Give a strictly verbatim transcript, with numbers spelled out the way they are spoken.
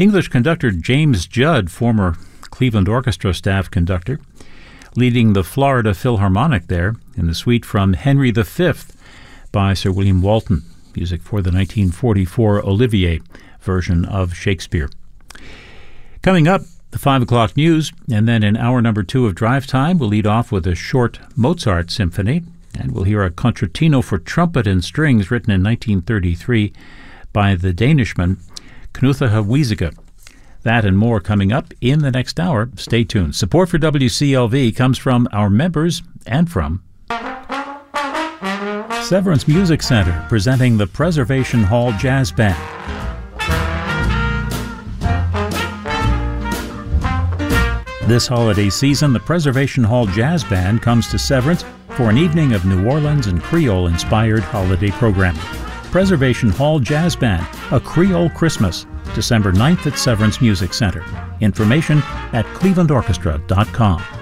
English conductor James Judd, former Cleveland Orchestra staff conductor, leading the Florida Philharmonic there in the suite from Henry the Fifth by Sir William Walton, music for the nineteen forty-four Olivier version of Shakespeare. Coming up, the five o'clock news, and then in hour number two of Drive Time, we'll lead off with a short Mozart symphony, and we'll hear a concertino for trumpet and strings written in nineteen thirty-three by the Danishman Knut Wiesike. That and more coming up in the next hour. Stay tuned. Support for W C L V comes from our members and from Severance Music Center, presenting the Preservation Hall Jazz Band. This holiday season, the Preservation Hall Jazz Band comes to Severance for an evening of New Orleans and Creole-inspired holiday programming. Preservation Hall Jazz Band, A Creole Christmas, December ninth at Severance Music Center. Information at cleveland orchestra dot com.